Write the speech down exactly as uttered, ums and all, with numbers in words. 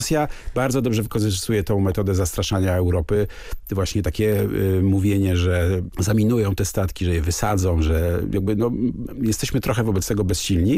Rosja bardzo dobrze wykorzystuje tą metodę zastraszania Europy. Właśnie takie y, mówienie, że zaminują te statki, że je wysadzą, że jakby no, jesteśmy trochę wobec tego bezsilni.